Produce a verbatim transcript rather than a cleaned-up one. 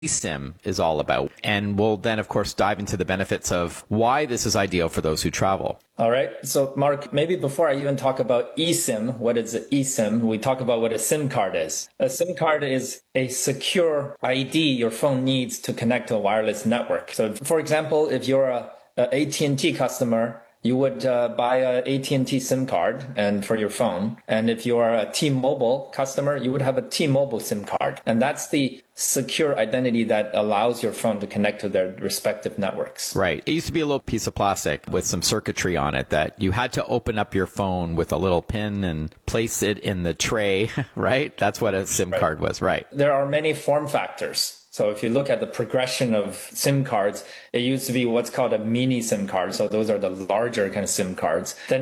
eSIM is all about. And we'll then, of course, dive into the benefits of why this is ideal for those who travel. All right. So, Mark, maybe before I even talk about eSIM, what is an eSIM? We talk about what a SIM card is. A SIM card is a secure I D your phone needs to connect to a wireless network. So, for example, if you're a, a A T and T customer, you would uh, buy a A T and T SIM card and for your phone. And if you are a T-Mobile customer, you would have a T-Mobile SIM card. And that's the secure identity that allows your phone to connect to their respective networks. Right. It used to be a little piece of plastic with some circuitry on it that you had to open up your phone with a little pin and place it in the tray, right? That's what a SIM Right. card was, right? There are many form factors. So if you look at the progression of SIM cards, it used to be what's called a mini SIM card. So those are the larger kind of SIM cards. Then